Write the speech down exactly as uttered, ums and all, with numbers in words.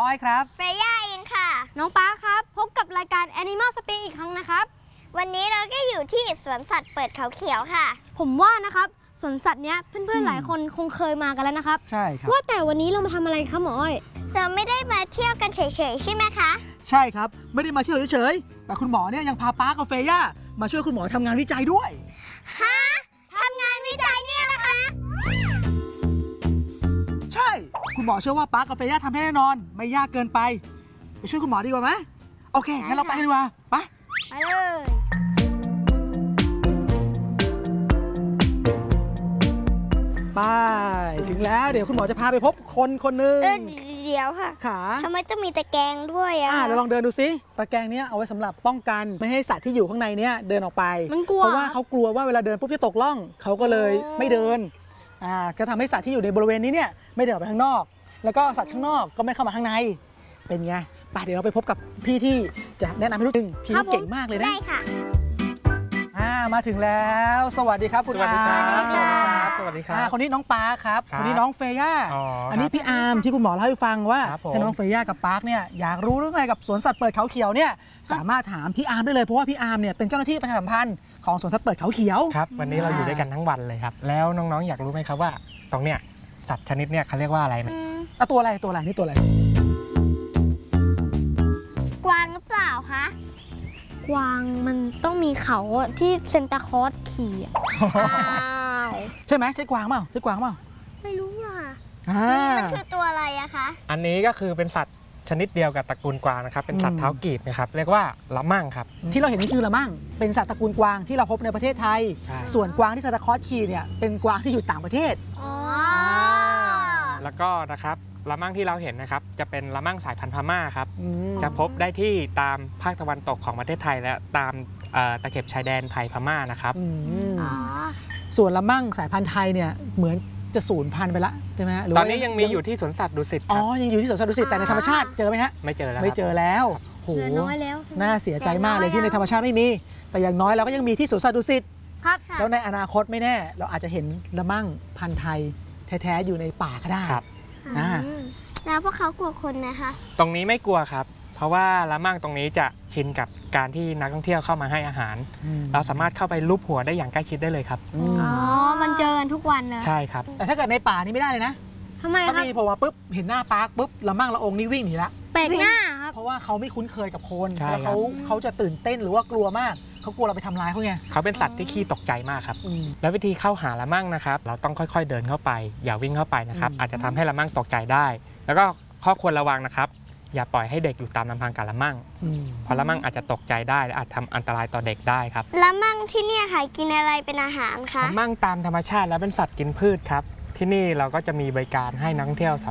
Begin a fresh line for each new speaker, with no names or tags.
อ้อยครับ
เฟย่าเองค่ะ
น้องป้าครับพบกับรายการ Animal Spring อีกครั้งนะครับ
วันนี้เราก็อยู่ที่สวนสัตว์เปิดเขาเขียวค่ะ
ผมว่านะครับสวนสัตว์เนี้ยเพื่อนๆหลายคนคงเคยมากันแล้วนะครับ
ใช่ครับ
ว่าแต่วันนี้เรามาทำอะไรครับหมออ้อย
เราไม่ได้มาเที่ยวกันเฉยๆใช่ไหมคะ
ใช่ครับไม่ได้มาเที่ยวเฉยๆแต่คุณหมอเนี่ยยังพาป้ากับเฟย่ามาช่วยคุณหมอทำงานวิจัยด้วย
ฮะทำงานวิจัยเนี่ยนะคะ
ใช่คุณหมอเชื่อว่าป้ากับเฟย่าทำได้แน่นอนไม่ยากเกินไปไปช่วยคุณหมอดีกว่าไหมโอเคงั้นเราไปกันดีกว่าไป
ไปเลย
ไปถึงแล้วเดี๋ยวคุณหมอจะพาไปพบคนคนหนึ่ง
เออเดี๋ยวค่ะ
ขา
ทำไมต้องมีตะแกรงด้วยอะ
อ่าเราลองเดินดูซิตะแกรงเนี้ยเอาไว้สำหรับป้องกันไม่ให้สัตว์ที่อยู่ข้างในเนี้ยเดินออกไปเพราะว่าเขากลัวว่าเวลาเดินปุ๊บจะตกล่องเขาก็เลยไม่เดินอ่าก็ทำให้สัตว์ที่อยู่ในบริเวณนี้เนี่ยไม่เดินออกไปข้างนอกแล้วก็สัตว์ข้างนอกก็ไม่เข้ามาข้างในเป็นไงไปเดี๋ยวเราไปพบกับพี่ที่จะแนะนำให้รู้จักพี่เก่งมากเลยนะ
ได้ค่ะ
อ่ามาถึงแล้วสวัสดีครับคุณอาร์ม
สวัสดีครับสวัสดีครับ
คนนี้น้องปาร์คครับคนนี้น้องเฟย่า
อ๋อ
อันนี้พี่อาร์มที่คุณหมอเล่าให้ฟังว่าถ้าน้องเฟย่ากับปาร์คเนี่ยอยากรู้เรื่องอะไรกับสวนสัตว์เปิดเขาเขียวเนี่ยสามารถถามพี่อาร์มได้เลยเพราะว่าพี่อาร์มเนี่ยเป็นเจ้าหน้าที่ประชาสัมพันธ์ของสวนสัตว์เปิดเขาเขียว
ครับวันนี้เราอยู่ด้วยกันทั้งวันเลยครับแล้วน้องๆอยากรู้ไหมครับว่าตรงเนี้ยสัตว์ชนิดเนี้ยเขาเรียกว่าอะไรนะ
อ่ะตัวอะไรตัวอะไรนี่ตัวอะไร
กวางหรือเปล่าคะ
กวางมันต้องมีเขาที่เซนตาคลอสขี่
ใช่ไหมใช่กวางเปล่าใช่กวางเปล่า
ไม่รู้อ่ะ
มั
นคือตัวอะไรอะคะ
อันนี้ก็คือเป็นสัตว์ชนิดเดียวกับตระกูลกวางนะครับเป็นสัตว์เท้ากีบนะครับเรียกว่าละมั่งครับ
ที่เราเห็นนี่คือละมั่งเป็นสัตว์ตระกูลกวางที่เราพบในประเทศไทยส่วนกวางที่ซานตาคลอสขี่เนี่ยเป็นกวางที่อยู่ต่างประเทศ
อ๋อ
แล้วก็นะครับละมั่งที่เราเห็นนะครับจะเป็นละมั่งสายพันธุ์พม่าครับจะพบได้ที่ตามภาคตะวันตกของประเทศไทยและตามตะเข็บชายแดนไทยพม่านะครับ
ส่วนละมั่งสายพันธุ์ไทยเนี่ยเหมือนจะสูญพันธุ์ไปละใช่ไหม
ตอนนี้ยังมีอยู่ที่สวนสัตว์ดุสิต
อ๋อยังอยู่ที่สวนสัตว์ดุสิตแต่ในธรรมชาติเจอไหมฮะ
ไม่เจอแล้ว
ไม่เจอแล้วโหน่าเสียใจมากเลยที่ในธรรมชาติไม่มีแต่อย่างน้อยเราก็ยังมีที่สวนสัตว์ดุสิตแล้วในอนาคตไม่แน่เราอาจจะเห็นละมั่งพันธุ์ไทยแท้ๆอยู่ในป่าก็ได้
แล้วพวกเขากลัวคนไหมคะ
ตรงนี้ไม่กลัวครับเพราะว่าละมั่งตรงนี้จะชินกับการที่นักท่องเที่ยวเข้ามาให้อาหารเราสามารถเข้าไปลูบหัวได้อย่างใกล้ชิดได้เลยครับ
อ๋อมันเจอกันทุกวันเลย
ใช่ครับ
แต่ถ้าเกิดในป่านี่ไม่ได้เลยนะ
ทำไมครับ
ถ้ามีพอมาปุ๊บเห็นหน้าปาร์คปุ๊บละมั่งละองค์นี่วิ่งหนีละ
แปลกหน้าครับ
เพราะว่าเขาไม่คุ้นเคยกับคนแล้วเขาเขาจะตื่นเต้นหรือว่ากลัวมากเขากลัวเราไปทำร้ายเขาไง
เขาเป็นสัตว์ที่ขี้ตกใจมากครับแล้ววิธีเข้าหาละมั่งนะครับเราต้องค่อยๆเดินเข้าไปอย่าวิ่งเข้าไปนะครับอาจจะทำให้ละมั่งตกใจได้แล้วก็ข้อควรระวังนะครับอย่าปล่อยให้เด็กอยู่ตามลำพังกับละมั่งเพราะละมั่งอาจจะตกใจได้และอาจทำอันตรายต่อเด็กได้ครับ
ละมั่งที่นี่ค่ะกินอะไรเป็นอาหารคะ
ละมั่งตามธรรมชาติแล้วเป็นสัตว์กินพืชครับที่นี่เราก็จะมีบริการให้นักท่องเที่ยว